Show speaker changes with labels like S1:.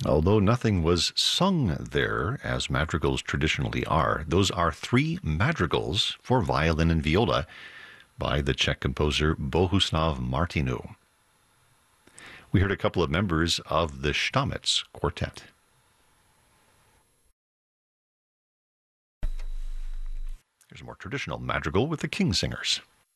S1: Although nothing was sung there, as madrigals traditionally are, those are three madrigals for violin and viola by the Czech composer Bohuslav Martinu. We heard a couple of members of the Stamitz Quartet. Here's a more traditional madrigal with the King Singers.